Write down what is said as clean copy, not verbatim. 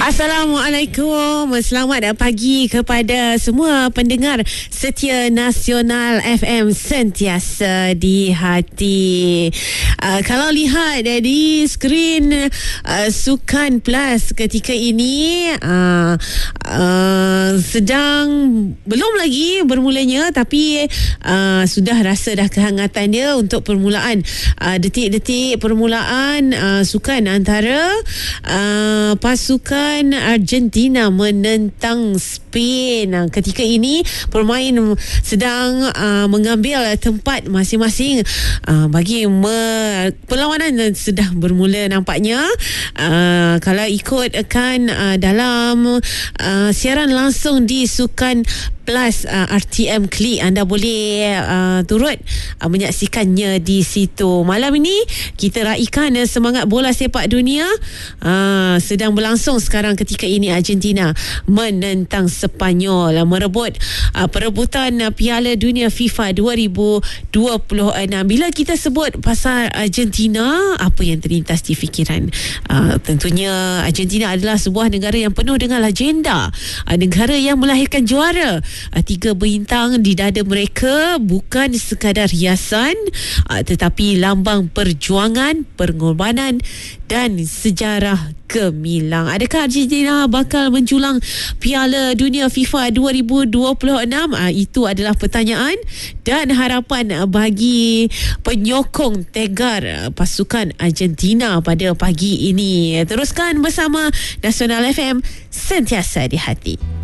Assalamualaikum. Selamat pagi kepada semua pendengar setia Nasional FM sentiasa di hati. Kalau lihat di skrin Sukan Plus ketika ini sedang belum lagi bermulanya, tapi sudah rasa dah kehangatan dia untuk permulaan detik-detik permulaan sukan antara pasukan Argentina menentang Spain. Ketika ini pemain sedang mengambil tempat masing-masing bagi perlawanan sudah bermula nampaknya. Kalau ikutkan dalam siaran langsung di Sukan Plus RTM Klik, anda boleh turut menyaksikannya di situ. Malam ini kita raikan semangat bola sepak dunia sedang berlangsung sekarang. Ketika ini Argentina menentang Sepanyol merebut perebutan Piala Dunia FIFA 2026. Bila kita sebut pasal Argentina, apa yang terlintas di fikiran? Tentunya Argentina adalah sebuah negara yang penuh dengan legenda, negara yang melahirkan juara. 3 bintang di dada mereka bukan sekadar hiasan, tetapi lambang perjuangan, pengorbanan dan sejarah gemilang. Adakah Argentina bakal menjulang Piala Dunia FIFA 2026? Itu adalah pertanyaan dan harapan bagi penyokong tegar pasukan Argentina pada pagi ini. Teruskan bersama Nasional FM, sentiasa di hati.